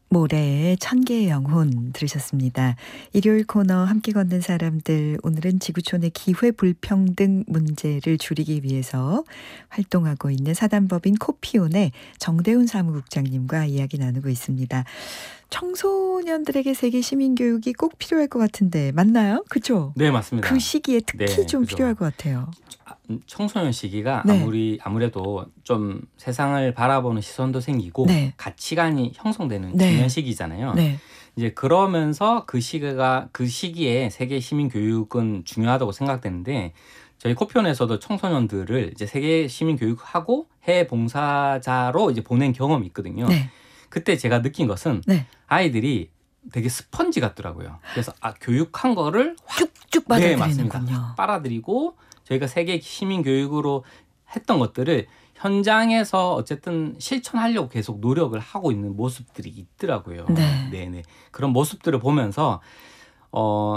모래의 천 개의 영혼 들으셨습니다. 일요일 코너 함께 걷는 사람들, 오늘은 지구촌의 기회 불평등 문제를 줄이기 위해서 활동하고 있는 사단법인 코피온의 정대훈 사무국장님과 이야기 나누고 있습니다. 청소년들에게 세계 시민교육이 꼭 필요할 것 같은데 맞나요? 그렇죠? 네, 맞습니다. 그 시기에 특히 네, 좀 그죠. 필요할 것 같아요. 청소년 시기가 네. 아무래도 좀 세상을 바라보는 시선도 생기고 네. 가치관이 형성되는 네. 중요한 시기잖아요. 네. 이제 그러면서 그 시기에 세계 시민 교육은 중요하다고 생각되는데, 저희 코피온에서도 청소년들을 이제 세계 시민 교육하고 해외 봉사자로 이제 보낸 경험이 있거든요. 네. 그때 제가 느낀 것은 네. 아이들이 되게 스펀지 같더라고요. 그래서 교육한 거를 쭉쭉 네, 받아들이는군요. 맞습니다. 빨아들이고 저희가 세계 시민 교육으로 했던 것들을 현장에서 어쨌든 실천하려고 계속 노력을 하고 있는 모습들이 있더라고요. 네. 네네. 그런 모습들을 보면서